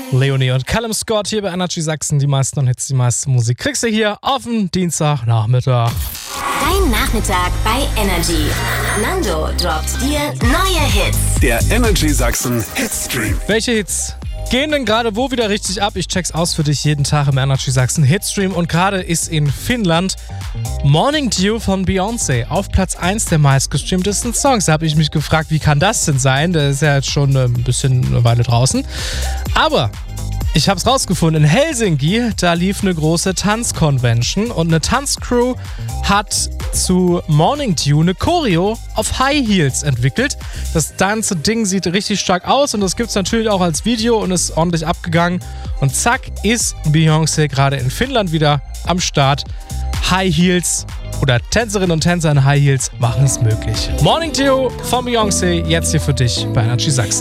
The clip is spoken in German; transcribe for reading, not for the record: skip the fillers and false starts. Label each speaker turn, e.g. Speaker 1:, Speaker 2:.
Speaker 1: Leonie und Callum Scott hier bei Energy Sachsen. Die meisten und Hits, die meiste Musik kriegst du hier auf dem Dienstagnachmittag.
Speaker 2: Dein Nachmittag bei Energy. Nando droppt dir neue Hits.
Speaker 3: Der Energy Sachsen Hitstream.
Speaker 1: Welche Hits gehen denn gerade wo wieder richtig ab? Ich check's aus für dich jeden Tag im Energy Sachsen Hitstream. Und gerade ist in Finnland Morning Dew von Beyoncé auf Platz 1 der meistgestreamtesten Songs. Da habe ich mich gefragt, wie kann das denn sein? Der ist ja jetzt schon ein bisschen eine Weile draußen. Aber ich habe es rausgefunden. In Helsinki, da lief eine große Tanzconvention und eine Tanzcrew hat zu Morning Dew eine Choreo auf High Heels entwickelt. Das ganze Ding sieht richtig stark aus und das gibt es natürlich auch als Video und ist ordentlich abgegangen. Und zack ist Beyoncé gerade in Finnland wieder am Start. High Heels oder Tänzerinnen und Tänzer in High Heels machen es möglich. Morning Dew von Beyoncé, jetzt hier für dich bei Energy Sachsen.